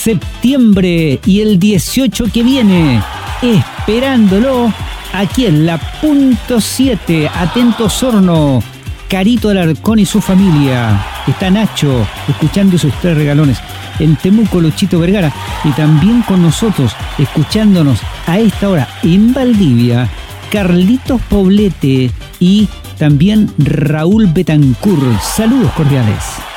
septiembre y el 18 que viene, esperándolo aquí en la punto 7, atentos Horno, Carito Alarcón y su familia. Está Nacho escuchando sus 3 regalones. En Temuco, Luchito Vergara. Y también con nosotros, escuchándonos a esta hora en Valdivia, Carlitos Poblete y también Raúl Betancourt. Saludos cordiales.